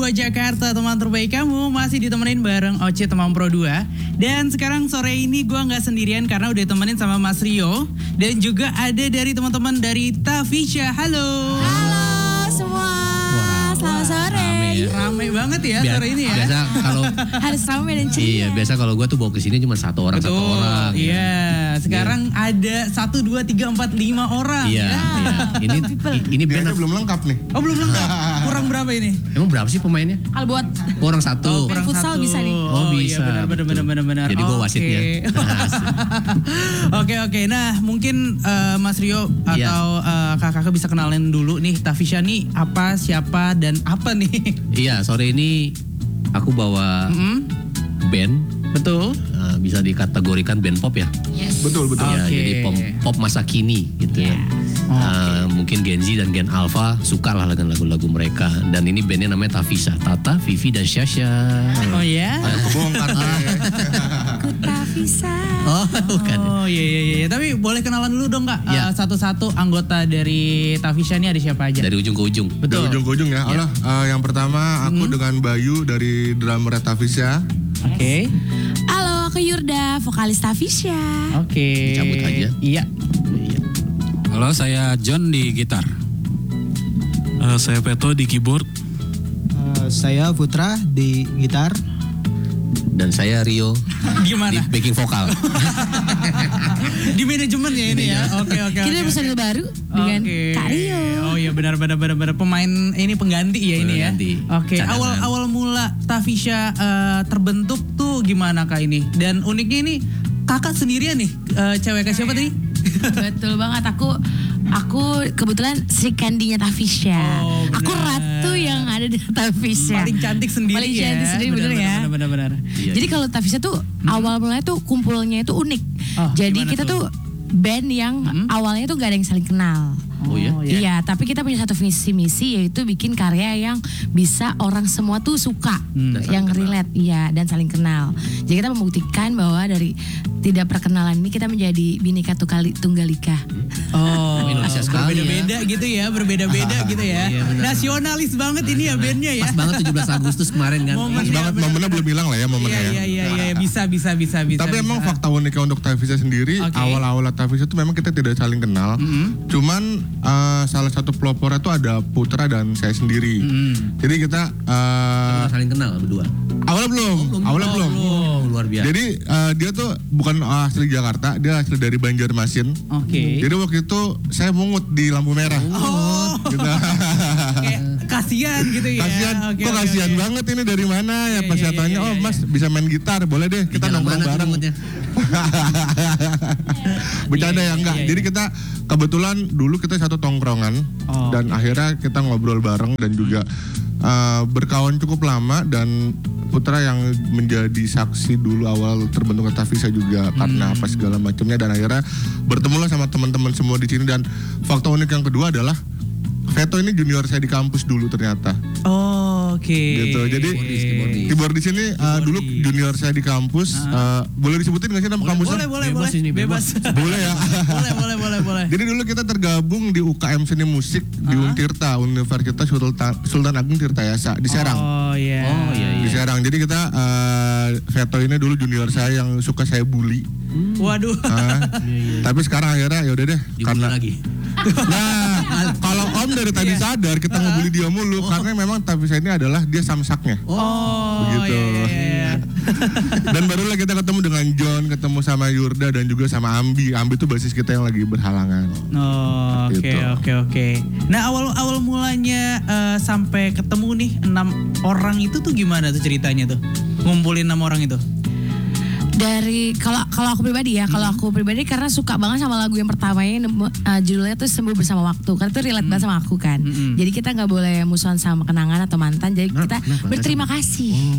102 Jakarta, teman terbaik kamu. Masih ditemenin bareng Oce Teman Pro 2. Dan sekarang sore ini gue gak sendirian karena udah ditemenin sama Mas Rio. Dan juga ada dari teman-teman dari Tafisha. Halo. Halo semua, selamat sore. Rame banget ya sore ini ya. Biasa kalau Harus rame dan ceria. iya, biasa kalau gue tuh bawa ke sini cuma satu orang. Iya, sekarang ada 1, 2, 3, 4, 5 orang. Iya, ya. iya. Ini Biasanya band belum lengkap nih. Oh belum lengkap. Kurang berapa ini? emang berapa sih pemainnya? Kalau buat Orang satu. Kurang futsal satu. bisa nih. Oh, bisa, Iya, benar. betul. Jadi gue wasitnya. Oke. Nah mungkin Mas Rio Iya. atau kakak bisa kenalin dulu nih Tafisha nih apa, siapa dan apa nih? Iya, sore ini aku bawa band. Betul. Bisa dikategorikan band pop ya. Yes. Betul. Ya, Oke. jadi pop masa kini gitu ya. Mungkin Gen Z dan Gen Alpha suka lah dengan lagu-lagu mereka. Dan ini bandnya namanya Tafisha, Tata, Vivi dan Syasha. Oh ya. Kebongkar deh. Aku tak bisa. Oh bukan. Oh iya. Tapi boleh kenalan dulu dong Kak. Iya. Satu-satu anggota dari Tafisha ini ada siapa aja? Dari ujung ke ujung. Dari Betul. ujung ke ujung ya. Allah, yang pertama aku dengan Bayu dari drummer Tafisha. Oke. Halo, aku Yurda, vokalis Tafisha. Oke. Cabut aja. Iya. Halo, saya John di gitar. Saya Peto di keyboard. Saya Putra di gitar. Dan saya Rio di Gimana? backing vokal. Di manajemen ya ini ya. Oke. Kita ada personil baru dengan Oke. Kak Rio. Oh iya benar pemain ini pengganti ya ini ya. Pengganti. Oke. Cadangan. Awal mula Tafisha terbentuk tuh gimana Kak ini? Dan uniknya ini kakak sendirian nih, cewek ke siapa tadi? Betul banget, aku kebetulan Sri Kandinya Tafisha. Oh, benar. Aku ratu yang ada di Tafisha. Paling cantik sendiri Paling ya. cantik sendiri bener ya. Benar. Iya, Jadi kalau Tafisha tuh awal mulanya tuh kumpulnya itu unik. Oh, Jadi gimana kita tuh? tuh band yang awalnya tuh gak ada yang saling kenal. Oh ya? Iya, tapi kita punya satu visi misi yaitu bikin karya yang bisa orang semua tuh suka, Dan yang saling relate, iya, dan saling kenal. Jadi kita membuktikan bahwa dari tidak perkenalan ini kita menjadi Bhinneka Tunggal Ika. Oh, Indonesia sekali berbeda-beda gitu ya, berbeda-beda gitu ya. Iya, benar. Nasionalis banget ini ya bandnya ya. Pas banget 17 Agustus kemarin kan. Momen. Pas banget momennya belum hilang lah ya momennya ya. Iya, bisa. Tapi emang fakta uniknya untuk Tafisha sendiri, Oke. awal-awal Tafisha tuh memang kita tidak saling kenal. Cuman salah satu pelopornya tuh ada Putra dan saya sendiri. Jadi kita Pernah saling kenal berdua. awalnya belum. Oh, luar biasa. Jadi dia tuh bukan asli Jakarta, dia asli dari Banjarmasin. Oke. Jadi waktu itu saya mungut di lampu merah. Oh, Gitu. kayak kasihan gitu ya. Kasihan, Oke, kok oke, kasihan oke. banget ini dari mana ya? Pas saya tanya, oh Mas bisa main gitar, boleh deh kita Di jalan nongkrong mana tuh bareng. rambutnya? Bercanda Iya, ya enggak. iya, Jadi kita kebetulan dulu kita satu tongkrongan Oh, dan akhirnya kita ngobrol bareng dan juga berkawan cukup lama dan Putra yang menjadi saksi dulu awal terbentuknya Tafisha juga karena apa segala macamnya dan akhirnya bertemulah sama teman-teman semua di sini dan fakta unik yang kedua adalah Veto ini junior saya di kampus dulu ternyata. Oh, oke. Gitu. Jadi Keyboardis. keyboard di sini dulu junior saya di kampus. Boleh disebutin nggak sih nama kampusnya? Boleh. Bebas ini, bebas. Boleh ya. boleh. Jadi dulu kita tergabung di UKM Seni Musik di Untirta, Universitas Sultan Agung Tirtayasa di Serang. Oh iya. Di Serang. Jadi kita Veto ini dulu junior saya yang suka saya bully. Waduh. Tapi sekarang akhirnya ya udah deh Dibully karena lagi. nah kalau Om dari tadi sadar kita ngebully dia mulu karena memang Tafisha ini adalah dia samsaknya. Oh, Begitu. iya. Dan barulah kita ketemu dengan John, ketemu sama Yurda dan juga sama Ambi. Ambi itu basis kita yang lagi berhalangan. Oh, oke. Gitu. Nah, awal mulanya sampai ketemu nih 6 orang itu tuh gimana tuh ceritanya tuh? Ngumpulin 6 orang itu. Dari kalau aku pribadi ya, kalau aku pribadi karena suka banget sama lagu yang pertamanya judulnya tuh Sembuh Bersama Waktu. Karena itu relate banget sama aku kan. Jadi kita nggak boleh musuhan sama kenangan atau mantan. Jadi kita berterima kasih.